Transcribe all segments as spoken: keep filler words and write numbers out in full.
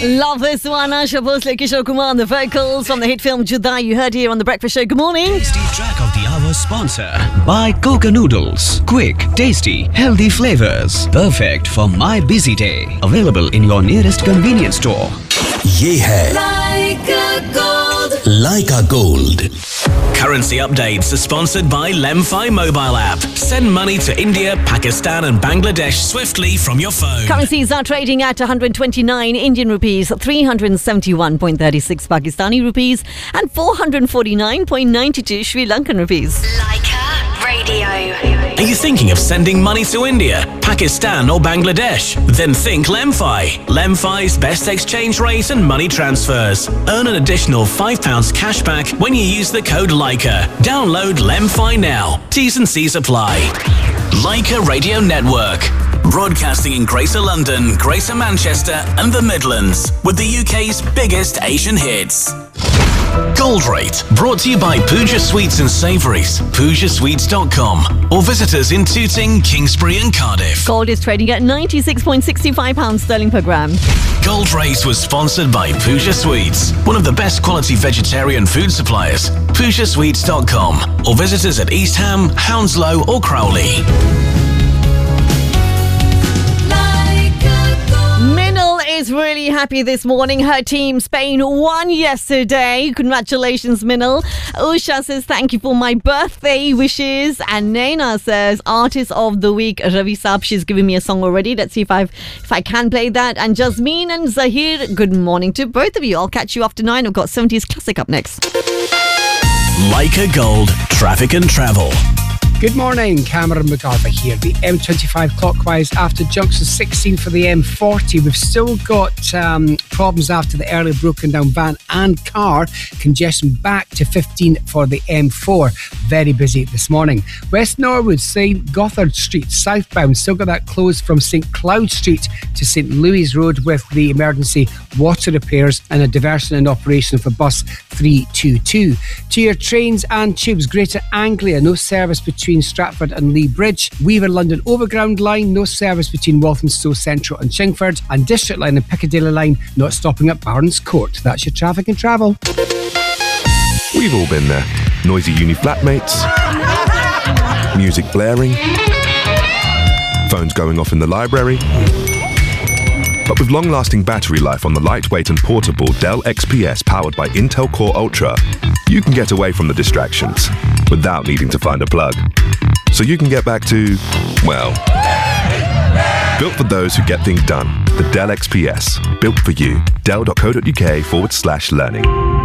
Love this one. Asha Bhosle, Kishore Kumar on the vocals from the hit film Juda. You heard here on The Breakfast Show. Good morning. Tasty track of the hour sponsor by Coca Noodles. Quick, tasty, healthy flavors. Perfect for my busy day. Available in your nearest convenience store. ये है Leica Gold. Leica Gold. Currency updates are sponsored by Lemfi mobile app. Send money to India, Pakistan and Bangladesh swiftly from your phone. Currencies are trading at one hundred twenty-nine Indian rupees, three hundred seventy-one point three six Pakistani rupees and four hundred forty-nine point nine two Sri Lankan rupees. Leica Radio. Are you thinking of sending money to India, Pakistan or Bangladesh? Then think Lemfi. Lemfi's best exchange rate and money transfers. Earn an additional five pounds cash back when you use the code Leica. Download Lemfi now. T's and C's apply. Leica Radio Network. Broadcasting in Greater London, Greater Manchester and the Midlands with the U K's biggest Asian hits. Gold Rate, brought to you by Pooja Sweets and Savouries, pooja sweets dot com, or visit us in Tooting, Kingsbury and Cardiff. Gold is trading at ninety-six point six five pounds sterling per gram. Gold Rate was sponsored by Pooja Sweets, one of the best quality vegetarian food suppliers, pooja sweets dot com, or visit us at East Ham, Hounslow or Crowley. Is really happy this morning. Her team, Spain, won yesterday. Congratulations, Minal. Usha says, thank you for my birthday wishes. And Naina says, artist of the week, Ravi Saab. She's giving me a song already. Let's see if, I've, if I can play that. And Jasmine and Zahir, good morning to both of you. I'll catch you after nine. I've got seventies Classic up next. Leica Gold, traffic and travel. Good morning, Cameron MacArthur here. The M twenty-five clockwise after junction sixteen for the M forty. We've still got um, problems after the early broken down van and car. Congestion back to fifteen for the M four. Very busy this morning. West Norwood, Saint Gothard Street, southbound. Still got that closed from Saint Cloud Street to Saint Louis Road with the emergency water repairs and a diversion in operation for bus three two two. To your trains and tubes, Greater Anglia, no service between Stratford and Lea Bridge. Weaver London Overground Line, no service between Walthamstow Central and Chingford. And District Line and Piccadilly Line not stopping at Barnes Court. That's your traffic and travel. We've all been there. Noisy uni flatmates, music blaring, phones going off in the library. But with long-lasting battery life on the lightweight and portable Dell X P S powered by Intel Core Ultra, you can get away from the distractions without needing to find a plug. So you can get back to, well, built for those who get things done. The Dell X P S, built for you. Dell.co.uk forward slash learning.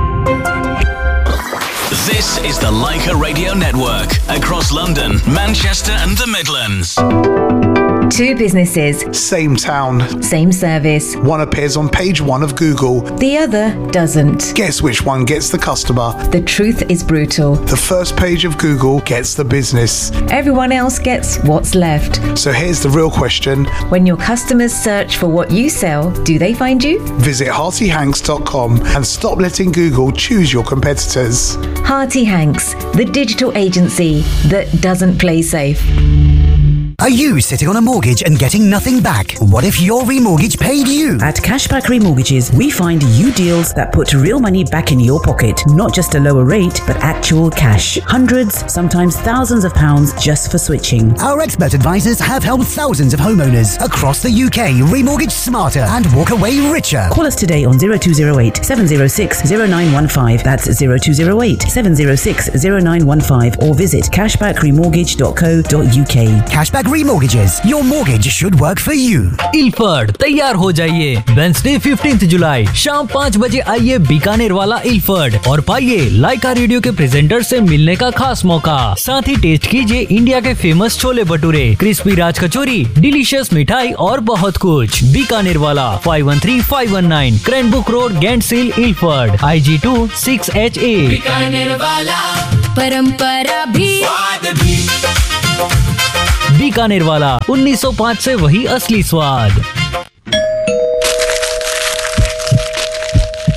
This is the Leica Radio Network across London, Manchester and the Midlands. Two businesses, same town, same service. One appears on page one of Google, the other doesn't. Guess which one gets the customer? The truth is brutal. The first page of Google gets the business. Everyone else gets what's left. So here's the real question. When your customers search for what you sell, do they find you? Visit Hearty Hanks dot com and stop letting Google choose your competitors. Hearty Hanks, the digital agency that doesn't play safe. Are you sitting on a mortgage and getting nothing back? What if your remortgage paid you? At Cashback Remortgages, we find you deals that put real money back in your pocket. Not just a lower rate, but actual cash. Hundreds, sometimes thousands of pounds just for switching. Our expert advisors have helped thousands of homeowners across the U K remortgage smarter and walk away richer. Call us today on zero two zero eight, seven zero six, zero nine one five. That's zero two zero eight, seven zero six, zero nine one five or visit cashback remortgage dot co dot uk. Cashback Remortgages. Your mortgage should work for you. Ilford तैयार हो जाइए। Wednesday fifteenth जुलाई शाम पाँच बजे आइए बीकानेर वाला Ilford और पाइए लाइका रेडियो के प्रेजेंटर से मिलने का खास मौका। साथ ही टेस्ट कीजिए इंडिया के फेमस छोले भटूरे, क्रिस्पी राज कचौरी, डिलीशियस मिठाई और बहुत कुछ। बीकानेर वाला five one three five one nine क्रैनबुक road, गेंटसिल, Ilford, I ji to six H A. Bikaner वाला, परंपरा भी, स्वाद भी। बीकानेर वाला, उन्नीस सौ पाँच से वही असली स्वाद।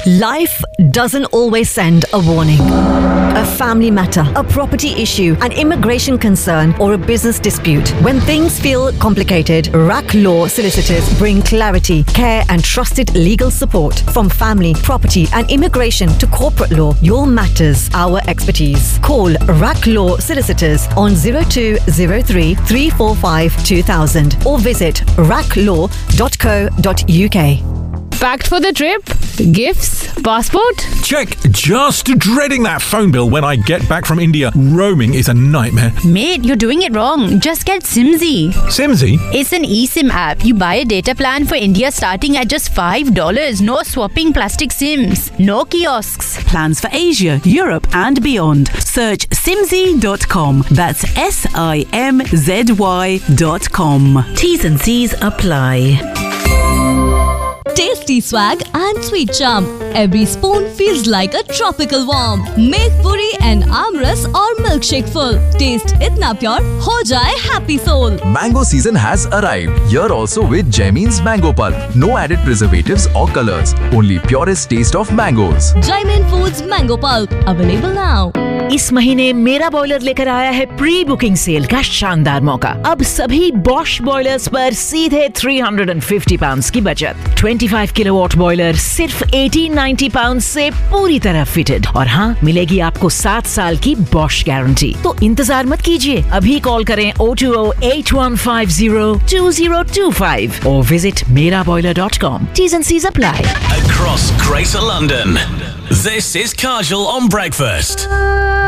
Life doesn't always send a warning. A family matter, a property issue, an immigration concern, or a business dispute. When things feel complicated, R A C Law Solicitors bring clarity, care, and trusted legal support. From family, property, and immigration to corporate law, your matters, our expertise. Call R A C Law Solicitors on zero two zero three, three four five, two thousand or visit raclaw dot co dot uk. Packed for the trip? Gifts? Passport? Check. Just dreading that phone bill when I get back from India. Roaming is a nightmare. Mate, you're doing it wrong. Just get Simzy. Simzy? It's an eSIM app. You buy a data plan for India starting at just five dollars. No swapping plastic SIMs. No kiosks. Plans for Asia, Europe and beyond. Search simzy dot com. That's S I M Z Y dot com. T's and C's apply. Tasty swag and sweet charm. Every spoon feels like a tropical warm. Make puri and amras or milkshake full. Taste itna pure, ho jaye happy soul. Mango season has arrived. Here also with Jaimin's Mango Pulp. No added preservatives or colors. Only purest taste of mangoes. Jaimin Foods Mango Pulp. Available now. इस महीने मेरा boiler लेकर आया है pre booking cell का शानदार मौका। अब सभी बॉश बॉयलर्स पर सीधे तीन सौ पचास पाउंड्स की बचत। पच्चीस किलोवाट बॉयलर सिर्फ अठारह सौ नब्बे पाउंड्स से पूरी तरह फिटेड और हाँ मिलेगी आपको सात साल की बॉश गारंटी। तो इंतजार मत कीजिए, अभी कॉल करें O two O eight one five zero to zero to five और विजिट मेरा boiler dot com. T's and C's apply. Across Greater London, this is Kajal on Breakfast.